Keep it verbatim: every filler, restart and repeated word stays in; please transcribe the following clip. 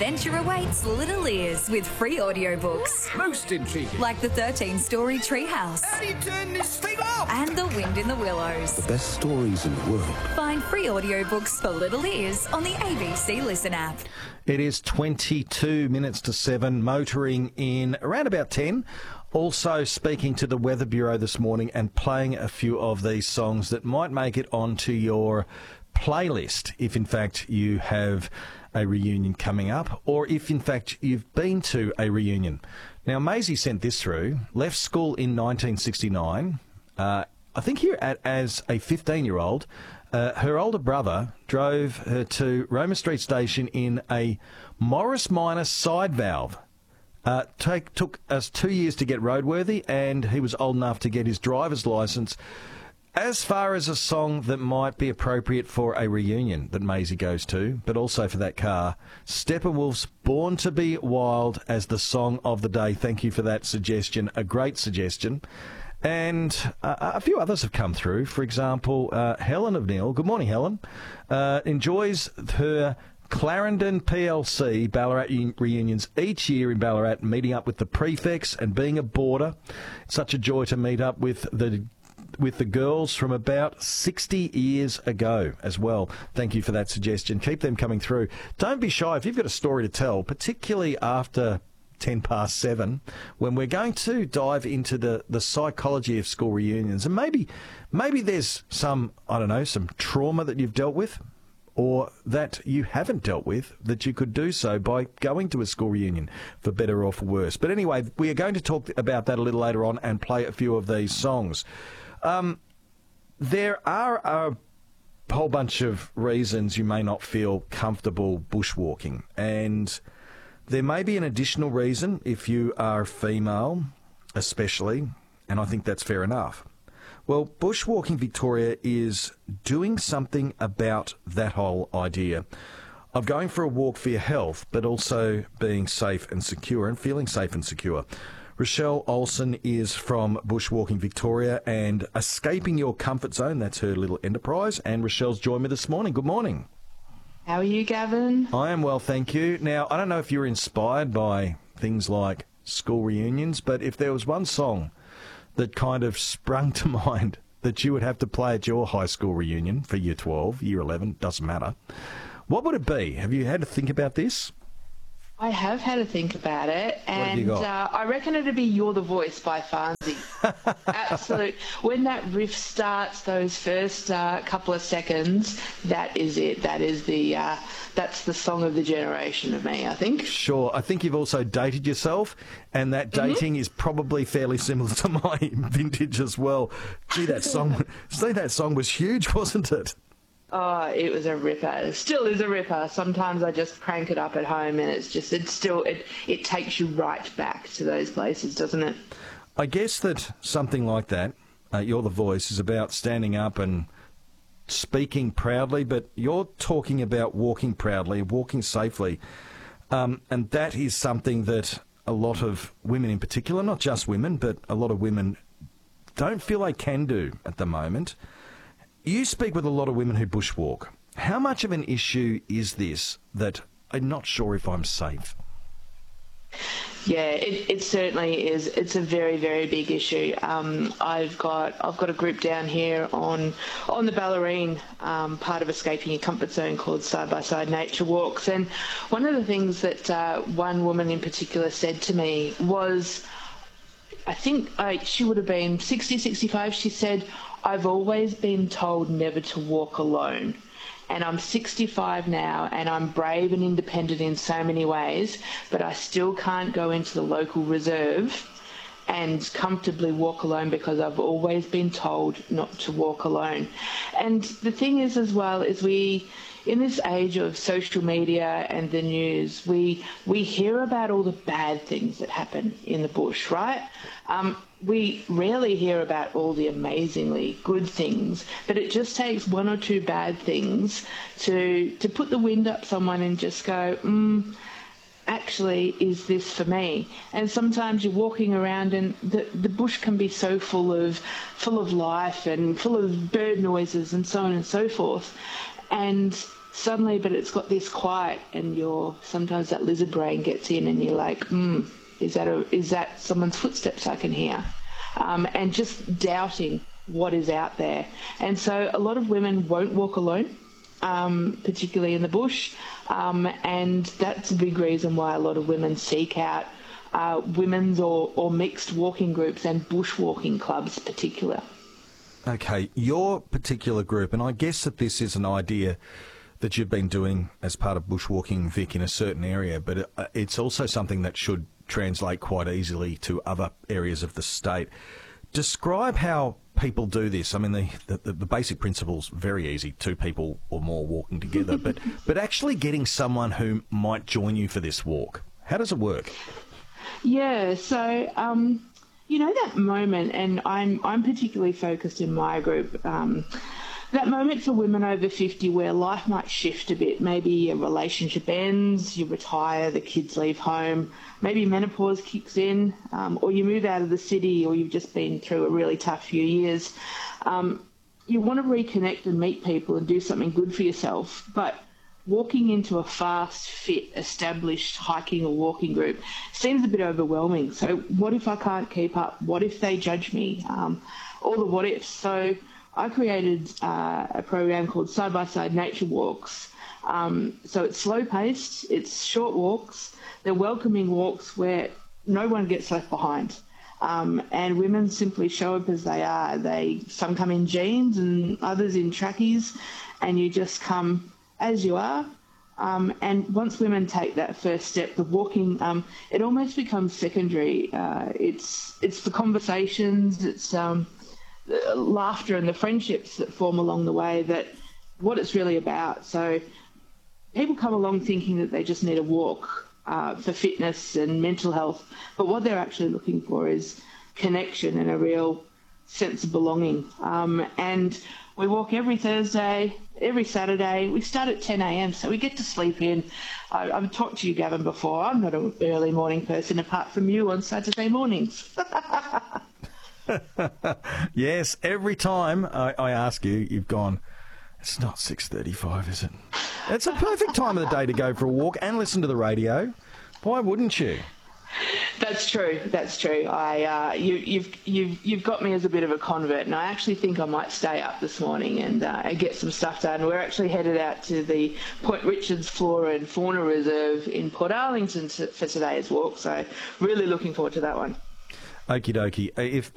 Adventure awaits little ears with free audiobooks. Most intriguing. Like the thirteen-story Treehouse. How do you turn this thing off? And The Wind in the Willows. The best stories in the world. Find free audiobooks for little ears on the A B C Listen app. It is twenty-two minutes to seven, motoring in around about ten. Also speaking to the Weather Bureau this morning and playing a few of these songs that might make it onto your playlist if, in fact, you have a reunion coming up or if, in fact, you've been to a reunion. Now, Maisie sent this through. Left school in nineteen sixty-nine. Uh, I think here at, as a fifteen-year-old, uh, her older brother drove her to Roma Street Station in a Morris Minor side valve. Uh, take, took us two years to get roadworthy, and he was old enough to get his driver's licence. As far as a song that might be appropriate for a reunion that Maisie goes to, but also for that car, Steppenwolf's Born to be Wild as the song of the day. Thank you for that suggestion. A great suggestion. And uh, a few others have come through. For example, uh, Helen of Neil. Good morning, Helen. Uh, enjoys her Clarendon P L C Ballarat reunions each year in Ballarat, meeting up with the prefects and being a boarder. It's such a joy to meet up with the with the girls from about sixty years ago as well. Thank you for that suggestion. Keep them coming through. Don't be shy if you've got a story to tell, particularly after ten past seven, when we're going to dive into the, the psychology of school reunions. And maybe maybe there's some, I don't know, some trauma that you've dealt with, or that you haven't dealt with, that you could do so by going to a school reunion, for better or for worse. But anyway, we are going to talk about that a little later on and play a few of these songs. Um, there are a whole bunch of reasons you may not feel comfortable bushwalking, and there may be an additional reason if you are female, especially, and I think that's fair enough. Well, Bushwalking Victoria is doing something about that whole idea of going for a walk for your health, but also being safe and secure and feeling safe and secure. Rochelle Olsen is from Bushwalking Victoria and Escaping Your Comfort Zone. That's her little enterprise. And Rochelle's joined me this morning. Good morning. How are you, Gavin? I am well, thank you. Now, I don't know if you're inspired by things like school reunions, but if there was one song that kind of sprung to mind that you would have to play at your high school reunion for year twelve, year eleven, doesn't matter, what would it be? Have you had to think about this? I have had to think about it, and uh, I reckon it'd be You're the Voice by Farnsey. Absolute. When that riff starts, those first uh, couple of seconds, that is it. That is the uh, that's the song of the generation of me, I think. Sure. I think you've also dated yourself, and that dating mm-hmm. is probably fairly similar to my vintage as well. Gee, that song, see, that song was huge, wasn't it? Oh, it was a ripper. It still is a ripper. Sometimes I just crank it up at home and it's just, it's still, it, it takes you right back to those places, doesn't it? I guess that something like that, uh, You're the Voice, is about standing up and speaking proudly, but you're talking about walking proudly, walking safely. Um, and that is something that a lot of women in particular, not just women, but a lot of women don't feel they can do at the moment. You speak with a lot of women who bushwalk. How much of an issue is this that I'm not sure if I'm safe? Yeah, it, it certainly is. It's a very, very big issue. Um, I've got I've got a group down here on on the Ballerine, um, part of Escaping Your Comfort Zone, called Side by Side Nature Walks. And one of the things that uh, one woman in particular said to me was, I think uh, she would have been sixty, sixty-five. She said, I've always been told never to walk alone. And I'm sixty-five now, and I'm brave and independent in so many ways, but I still can't go into the local reserve and comfortably walk alone because I've always been told not to walk alone. And the thing is as well is we, in this age of social media and the news, we we hear about all the bad things that happen in the bush, right? Um, we rarely hear about all the amazingly good things, but it just takes one or two bad things to to put the wind up someone and just go, mm, actually, is this for me? And sometimes you're walking around and the, the bush can be so full of full of life and full of bird noises and so on and so forth. And suddenly, but it's got this quiet, and you're sometimes that lizard brain gets in, and you're like, hmm, is that a, is that someone's footsteps I can hear? Um, and just doubting what is out there. And so a lot of women won't walk alone, um, particularly in the bush, um, and that's a big reason why a lot of women seek out uh, women's or, or mixed walking groups and bushwalking clubs in particular. Okay, your particular group, and I guess that this is an idea that you've been doing as part of bushwalking, Vic, in a certain area, but it, it's also something that should translate quite easily to other areas of the state. Describe how people do this. I mean, the, the, the basic principle's very easy, two people or more walking together, but, but actually getting someone who might join you for this walk, how does it work? Yeah, so, um, you know, that moment, and I'm, I'm particularly focused in my group, um, that moment for women over fifty where life might shift a bit. Maybe a relationship ends, you retire, the kids leave home, maybe menopause kicks in, um, or you move out of the city, or you've just been through a really tough few years. Um, you want to reconnect and meet people and do something good for yourself, but walking into a fast, fit, established hiking or walking group seems a bit overwhelming. So what if I can't keep up? What if they judge me? Um, all the what ifs. So I created uh, a program called Side by Side Nature Walks. Um, so it's slow paced, it's short walks, they're welcoming walks where no one gets left behind. Um, and women simply show up as they are. They some come in jeans and others in trackies, and you just come as you are. Um, and once women take that first step, the walking, um, it almost becomes secondary. Uh, it's it's the conversations, it's um, the laughter and the friendships that form along the way that what it's really about. So people come along thinking that they just need a walk uh, for fitness and mental health, but what they're actually looking for is connection and a real sense of belonging. Um, and we walk every Thursday, every Saturday. We start at ten a.m, so we get to sleep in. I, I've talked to you, Gavin, before. I'm not an early morning person apart from you on Saturday mornings. Yes, every time I, I ask you, you've gone, it's not six thirty-five, is it? It's a perfect time of the day to go for a walk and listen to the radio. Why wouldn't you? That's true. That's true. I uh, you, you've you've you've got me as a bit of a convert, and I actually think I might stay up this morning and uh, get some stuff done. We're actually headed out to the Point Richards Flora and Fauna Reserve in Port Arlington for today's walk, so really looking forward to that one. Okie dokie. If